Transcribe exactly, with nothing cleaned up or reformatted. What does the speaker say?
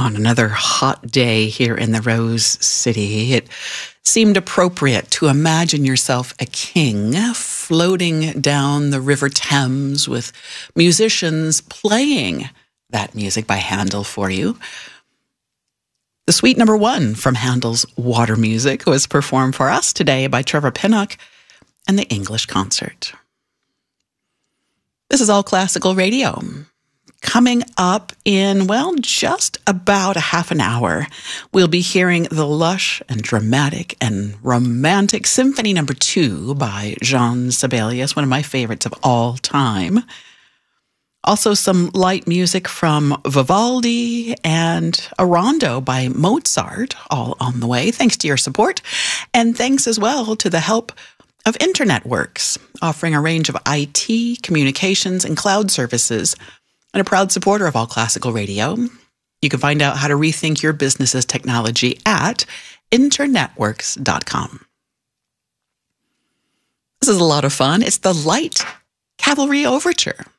On another hot day here in the Rose City, it seemed appropriate to imagine yourself a king floating down the River Thames with musicians playing that music by Handel for you. The suite number one from Handel's Water Music was performed for us today by Trevor Pinnock and the English Concert. This is All Classical Radio. Coming up in, well, just about a half an hour, we'll be hearing the lush and dramatic and romantic Symphony Number Two by Jean Sibelius, one of my favorites of all time. Also some light music from Vivaldi and a rondo by Mozart, all on the way, thanks to your support. And thanks as well to the help of InternetWorks, offering a range of I T, communications, and cloud services, and a proud supporter of All Classical Radio. You can find out how to rethink your business's technology at internetworks dot com. This is a lot of fun. It's the Light Cavalry Overture.